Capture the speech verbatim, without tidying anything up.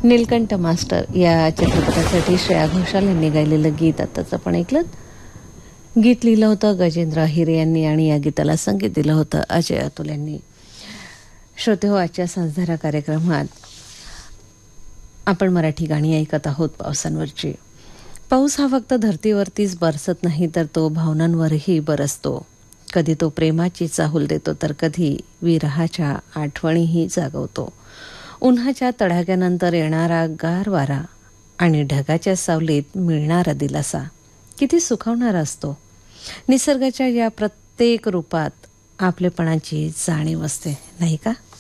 Nilkanth master या चित्रपटासाठी श्रेया घोषाल यांनी गायलेलं गीत आताच आपण ऐकलं. गीत लिहिलं होतं गजेंद्र हिरे यांनी आणि या गीताला संगीत दिलं होतं अजय अतुल यांनी. श्रोते हो, आजच्या संस्धारा कार्यक्रमात आपण मराठी गाणी ऐकत आहोत पावसांवरची. पाऊस हा फक्त धर्तीवरतीच बरसत नाही तर तो भावनांवरही बरसतो. कधी तो प्रेमाची चाहूल देतो तर कधी विरहाच्या आठवणीही जागवतो. उन्हाच्या तडाख्यानंतर येणारा गार वारा आणि ढगाच्या सावलीत मिळणारा दिलासा किती सुखावणारा असतो. निसर्गाच्या या प्रत्येक रूपात आपलेपणाची जाणीव असते, नाही का?